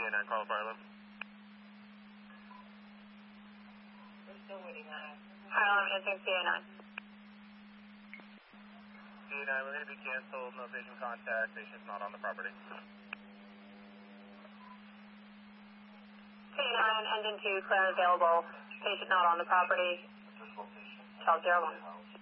runway 9, call fire alarm. We're still waiting on it. Fire alarm answering CA9. CA9, we're going to be canceled. No patient contact. Patient's not on the property. CA9, engine 2, clear and available. Patient not on the property. Child 01.